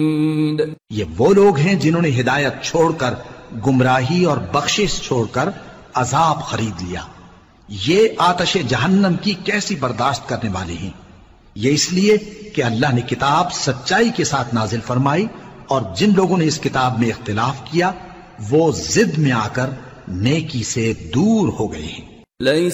ये वो लोग हैं जिन्होंने हिदायत छोड़कर गुमराही और बख्शिश छोड़कर अजाब खरीद लिया। ये आतशे जहन्नम की कैसी बर्दाश्त करने वाले हैं। ये इसलिए कि अल्लाह ने किताब सच्चाई के साथ नाजिल फरमाई और जिन लोगों ने इस किताब में इख्तिलाफ किया वो जिद में आकर नेकी से दूर हो गए हैं।